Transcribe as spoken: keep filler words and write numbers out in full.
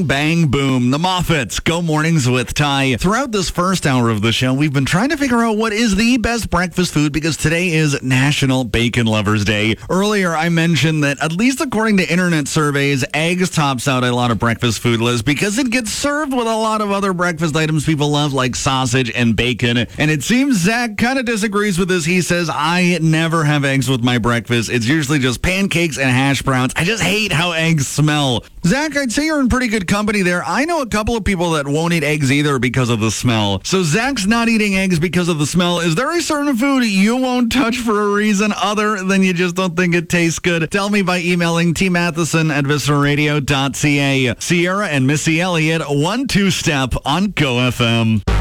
Bing, bang, boom. The Moffats. Go Mornings with Ty. Throughout this first hour of the show, we've been trying to figure out what is the best breakfast food because today is National Bacon Lovers Day. Earlier, I mentioned that, at least according to internet surveys, eggs tops out a lot of breakfast food lists because it gets served with a lot of other breakfast items people love, like sausage and bacon. And it seems Zach kind of disagrees with this. He says, I never have eggs with my breakfast. It's usually just pancakes and hash browns. I just hate how eggs smell. Zach, I'd say you're in pretty good company there. I know a couple of people that won't eat eggs either because of the smell. So Zach's not eating eggs because of the smell. Is there a certain food you won't touch for a reason other than you just don't think it tastes good? Tell me by emailing t matheson at viscera radio dot c a. Sierra and Missy Elliott, one two step on Go F M.